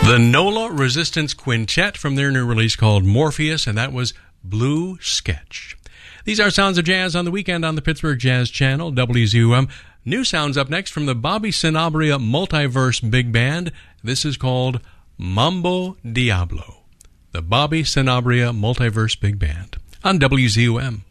The NOLA Resistance Quintet from their new release called Morpheus, and that was Blue Sketch. These are Sounds of Jazz on the Weekend on the Pittsburgh Jazz Channel, WZUM. New sounds up next from the Bobby Sanabria Multiverse Big Band. This is called Mambo Diablo. The Bobby Sanabria Multiverse Big Band on WZUM.